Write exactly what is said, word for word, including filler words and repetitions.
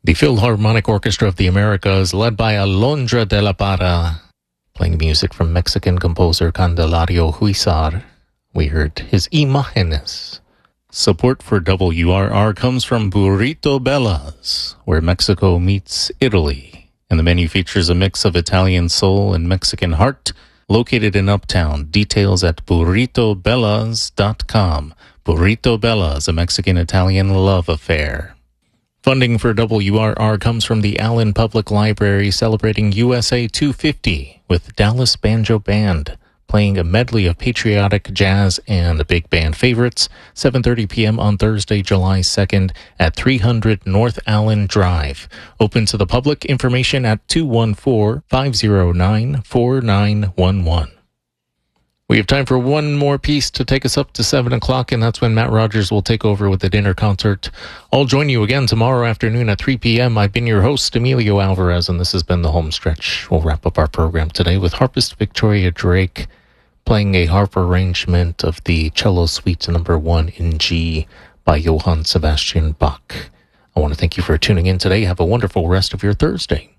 The Philharmonic Orchestra of the Americas, led by Alondra de la Parra, playing music from Mexican composer Candelario Huizar. We heard his Imágenes. Support for W R R comes from Burrito Bella's, where Mexico meets Italy. And the menu features a mix of Italian soul and Mexican heart, located in Uptown. Details at burrito bellas dot com. Burrito Bella's, a Mexican-Italian love affair. Funding for W R R comes from the Allen Public Library, celebrating U S A two fifty with Dallas Banjo Band, playing a medley of patriotic jazz and big band favorites, seven thirty p.m. on Thursday, July second at three hundred North Allen Drive. Open to the public. Information at two one four, five zero nine, four nine one one. We have time for one more piece to take us up to seven o'clock, and that's when Matt Rogers will take over with the dinner concert. I'll join you again tomorrow afternoon at three p.m. I've been your host, Emilio Alvarez, and this has been The Home Stretch. We'll wrap up our program today with harpist Victoria Drake playing a harp arrangement of the Cello Suite number one in G by Johann Sebastian Bach. I want to thank you for tuning in today. Have a wonderful rest of your Thursday.